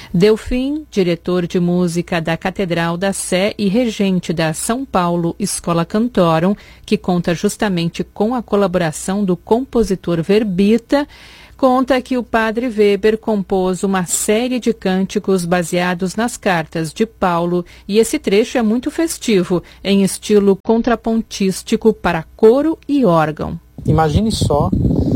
Delfim, diretor de música da Catedral da Sé e regente da São Paulo Escola Cantorum, que conta justamente com a colaboração do compositor Verbita, conta que o padre Weber compôs uma série de cânticos baseados nas cartas de Paulo e esse trecho é muito festivo, em estilo contrapontístico para coro e órgão. Imagine só,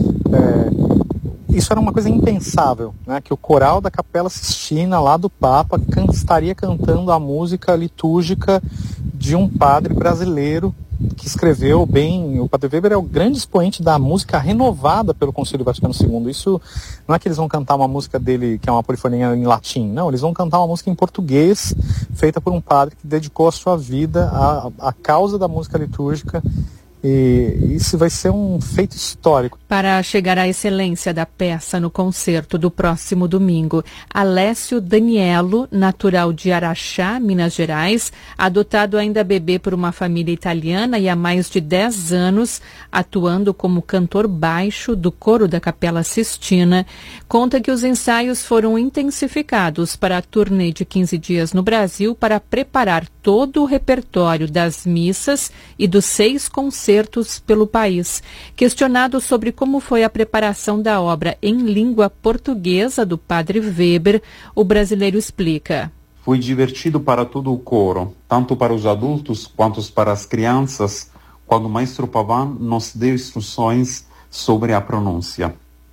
isso era uma coisa impensável, né? Que o coral da Capela Sistina, lá do Papa, estaria cantando a música litúrgica de um padre brasileiro que escreveu bem. O padre Weber é o grande expoente da música renovada pelo Concílio Vaticano II. Isso não é que eles vão cantar uma música dele, que é uma polifonia em latim, não, eles vão cantar uma música em português, feita por um padre que dedicou a sua vida à causa da música litúrgica. E isso vai ser um feito histórico. Para chegar à excelência da peça no concerto do próximo domingo, Alessio Daniello, natural de Araxá, Minas Gerais, adotado ainda bebê por uma família italiana e há mais de 10 anos, atuando como cantor baixo do coro da Capela Sistina, conta que os ensaios foram intensificados para a turnê de 15 dias no Brasil para preparar todo o repertório das missas e dos 6 concertos pelo país. Questionado sobre como foi a preparação da obra em língua portuguesa do padre Weber, o brasileiro explica. Foi divertido para todo o coro, tanto para os adultos quanto para as crianças, quando o maestro Pavan nos deu instruções sobre a pronúncia.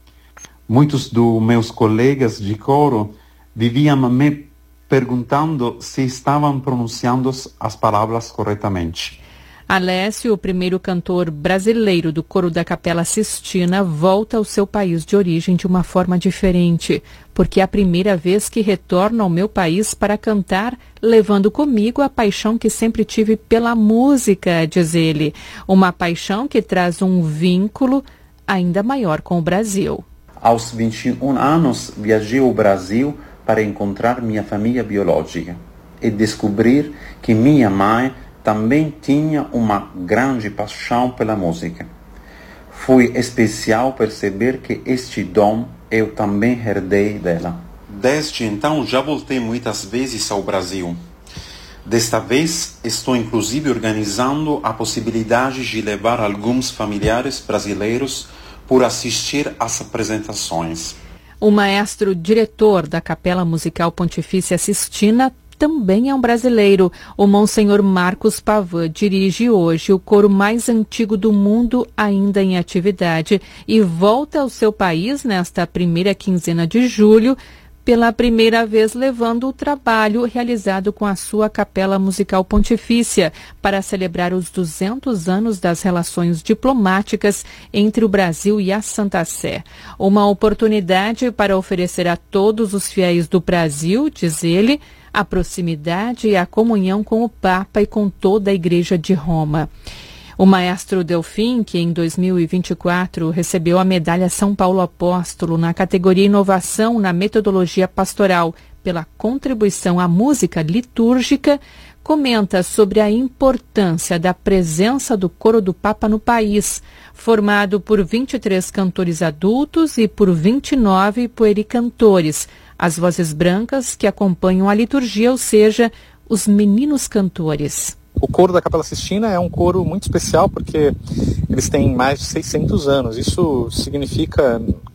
Muitos dos meus colegas de coro viviam me perguntando se estavam pronunciando as palavras corretamente. Alessio, o primeiro cantor brasileiro do coro da Capela Sistina, volta ao seu país de origem de uma forma diferente, porque é a primeira vez que retorno ao meu país para cantar, levando comigo a paixão que sempre tive pela música, diz ele. Uma paixão que traz um vínculo ainda maior com o Brasil. Aos 21 anos, viajei ao Brasil para encontrar minha família biológica e descobrir que minha mãe também tinha uma grande paixão pela música. Foi especial perceber que este dom eu também herdei dela. Desde então já voltei muitas vezes ao Brasil. Desta vez estou inclusive organizando a possibilidade de levar alguns familiares brasileiros por assistir às apresentações. O maestro diretor da Capela Musical Pontifícia Sistina também é um brasileiro. O Monsenhor Marcos Pavan dirige hoje o coro mais antigo do mundo ainda em atividade e volta ao seu país nesta primeira quinzena de julho, pela primeira vez levando o trabalho realizado com a sua Capela Musical Pontifícia para celebrar os 200 anos das relações diplomáticas entre o Brasil e a Santa Sé. Uma oportunidade para oferecer a todos os fiéis do Brasil, diz ele, a proximidade e a comunhão com o Papa e com toda a Igreja de Roma. O maestro Delfim, que em 2024 recebeu a medalha São Paulo Apóstolo na categoria Inovação na Metodologia Pastoral pela contribuição à música litúrgica, comenta sobre a importância da presença do coro do Papa no país, formado por 23 cantores adultos e por 29 puericantores, as vozes brancas que acompanham a liturgia, ou seja, os meninos cantores. O coro da Capela Sistina é um coro muito especial porque eles têm mais de 600 anos. Isso significa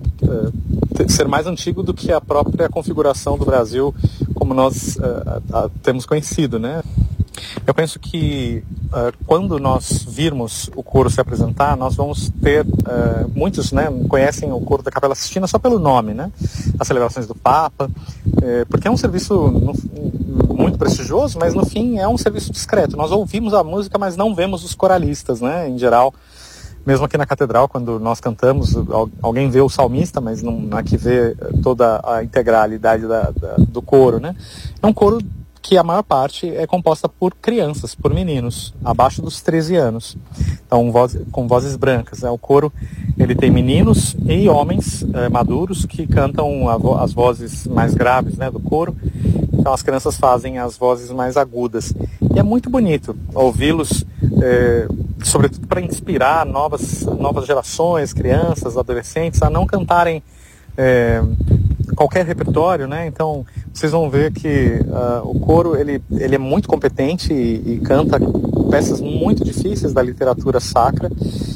ser mais antigo do que a própria configuração do Brasil como nós temos conhecido, né? Eu penso que quando nós virmos o coro se apresentar, nós vamos ter, muitos, né, conhecem o coro da Capela Sistina só pelo nome, né? As celebrações do Papa, porque é um serviço muito prestigioso, mas no fim é um serviço discreto. Nós ouvimos a música, mas não vemos os coralistas, né, em geral. Mesmo aqui na catedral, quando nós cantamos, alguém vê o salmista, mas não é que vê toda a integralidade do coro, né? É um coro que a maior parte é composta por crianças, por meninos, abaixo dos 13 anos. Então, com vozes brancas. O coro ele tem meninos e homens maduros que cantam as vozes mais graves, né, do coro. Então, as crianças fazem as vozes mais agudas. E é muito bonito ouvi-los, sobretudo para inspirar novas gerações, crianças, adolescentes, a não cantarem qualquer repertório, né? Então vocês vão ver que o coro ele é muito competente e canta peças muito difíceis da literatura sacra,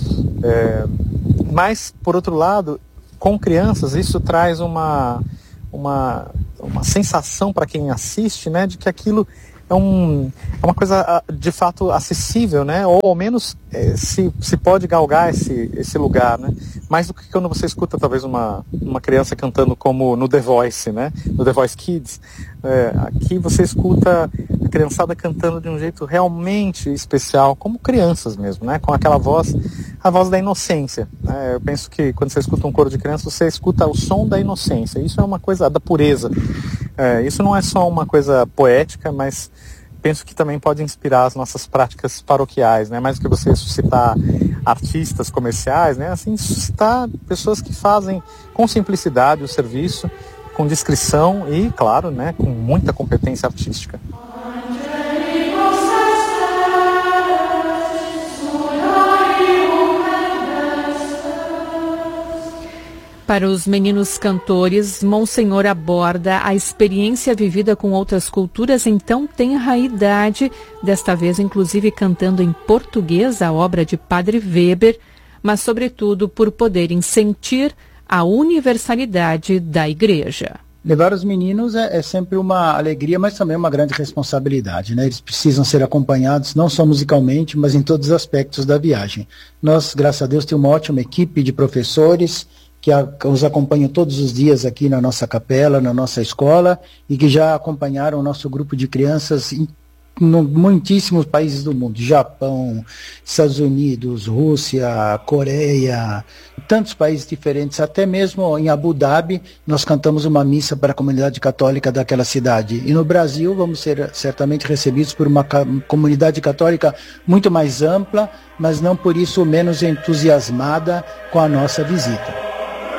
mas por outro lado, com crianças isso traz uma sensação para quem assiste, né, de que aquilo é uma coisa de fato acessível, né? Ou ao menos se pode galgar esse lugar, né? Mais do que quando você escuta talvez uma criança cantando como no The Voice, né? No The Voice Kids. Aqui você escuta a criançada cantando de um jeito realmente especial, como crianças mesmo, né? Com aquela voz, a voz da inocência, né? Eu penso que quando você escuta um coro de criança, você escuta o som da inocência. Isso é uma coisa da pureza. Isso não é só uma coisa poética, mas penso que também pode inspirar as nossas práticas paroquiais, né? Mais do que você suscitar artistas comerciais, né? Assim, suscitar pessoas que fazem com simplicidade o serviço, com discrição e, claro, né, com muita competência artística. Para os meninos cantores, Monsenhor aborda a experiência vivida com outras culturas em tão tenra idade, desta vez inclusive cantando em português a obra de Padre Weber, mas sobretudo por poderem sentir a universalidade da Igreja. Levar os meninos é sempre uma alegria, mas também uma grande responsabilidade, né? Eles precisam ser acompanhados, não só musicalmente, mas em todos os aspectos da viagem. Nós, graças a Deus, temos uma ótima equipe de professores que os acompanham todos os dias aqui na nossa capela, na nossa escola, e que já acompanharam o nosso grupo de crianças em muitíssimos países do mundo, Japão, Estados Unidos, Rússia, Coreia, tantos países diferentes, até mesmo em Abu Dhabi nós cantamos uma missa para a comunidade católica daquela cidade, e no Brasil vamos ser certamente recebidos por uma comunidade católica muito mais ampla, mas não por isso menos entusiasmada com a nossa visita.